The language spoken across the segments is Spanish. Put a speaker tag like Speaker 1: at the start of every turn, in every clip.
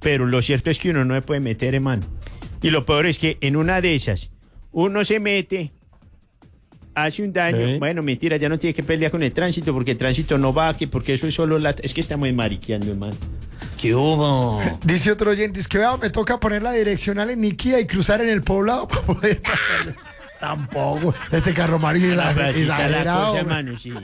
Speaker 1: pero lo cierto es que uno no se puede meter, hermano. Y lo peor es que en una de esas, uno se mete, hace un daño.
Speaker 2: Sí.
Speaker 1: Bueno, mentira, ya no tiene que pelear con el tránsito porque el tránsito no baje, porque eso es solo es que estamos mariqueando, hermano. ¿Qué hubo?
Speaker 3: Dice otro oyente, es que vea, me toca poner la direccional en Niquía y cruzar en el poblado para poder pasar. Tampoco. Este Carlos Mario es
Speaker 1: Así está la
Speaker 3: exagerado.
Speaker 1: cosa, hermano, sí.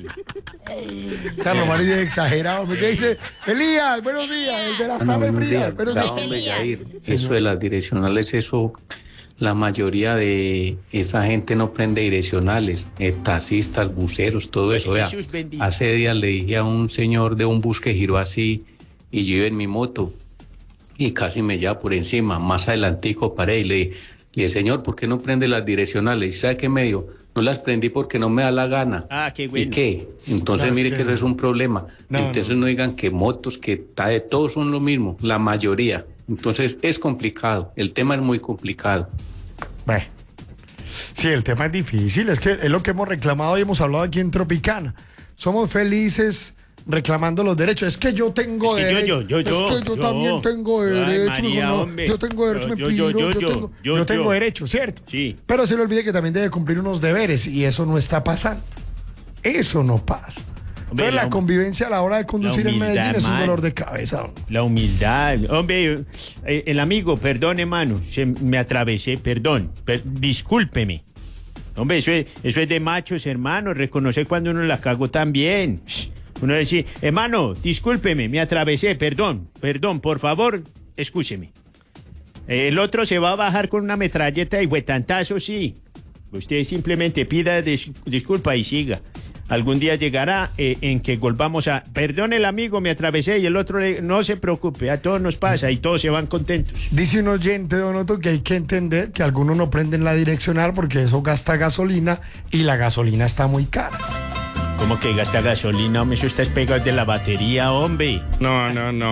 Speaker 3: Carlos Mario es exagerado. ¿Qué dice? Elías, buenos días. El de las tardes frías. Buenos días.
Speaker 4: Hombre, Yair, eso de las direccionales, eso, la mayoría de esa gente no prende direccionales, taxistas, buceros, todo eso. Vea,
Speaker 1: Jesús bendito.
Speaker 4: hace días le dije a un señor de un bus que giró así y yo iba en mi moto y casi me lleva por encima. Más adelantico paré y le dije, señor, ¿por qué no prende las direccionales? ¿Y sabe qué me dijo? No las prendí porque no me da la gana.
Speaker 1: Ah, qué bueno.
Speaker 4: ¿Y qué? Entonces
Speaker 3: No,
Speaker 4: mire
Speaker 3: es
Speaker 4: que
Speaker 3: que
Speaker 4: eso es un problema.
Speaker 3: No,
Speaker 4: Entonces no digan que motos, que todos son lo mismo, la mayoría. Entonces es complicado, el tema es muy complicado.
Speaker 3: Bueno. Sí, el tema es difícil. Es que es lo que hemos reclamado y hemos hablado aquí en Tropicana. Somos felices reclamando los derechos. Es que yo tengo
Speaker 1: Es que
Speaker 3: derechos.
Speaker 1: yo,
Speaker 3: es que yo también tengo
Speaker 1: Ay,
Speaker 3: derechos.
Speaker 1: María,
Speaker 3: No,
Speaker 1: hombre.
Speaker 3: yo tengo derechos, yo tengo derechos, ¿cierto?
Speaker 1: Sí.
Speaker 3: Pero se le olvide que también debe cumplir unos deberes y eso no está pasando. Eso no pasa.
Speaker 1: Hombre,
Speaker 3: Entonces la convivencia a la hora de conducir en
Speaker 1: humildad,
Speaker 3: Medellín es un
Speaker 1: man.
Speaker 3: dolor de cabeza. Hombre.
Speaker 1: La humildad. Hombre, el amigo, perdón, hermano, me atravesé, perdón, discúlpeme. Hombre, eso es de machos, hermano, reconocer cuando uno la cagó también. Uno decir, hermano, discúlpeme, me atravesé, perdón, por favor, escúcheme. El otro se va a bajar con una metralleta y huetantazo, sí. Usted simplemente pida disculpa y siga. Algún día llegará en que volvamos a... Perdón, el amigo, me atravesé y el otro... No se preocupe, a todos nos pasa y todos se van contentos.
Speaker 3: Dice un oyente, Don Otto, que hay que entender que algunos no prenden la direccional porque eso gasta gasolina y la gasolina está muy cara.
Speaker 1: ¿Cómo que gasta gasolina? Hombre, eso está pegado de la batería, hombre.
Speaker 2: No.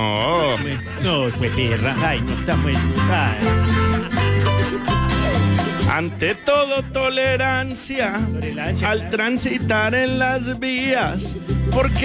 Speaker 1: No, pues perra. Ay, no está muy... Ay.
Speaker 2: Ante todo, tolerancia
Speaker 1: Tolerancia,
Speaker 2: al
Speaker 1: claro.
Speaker 2: transitar en las vías, porque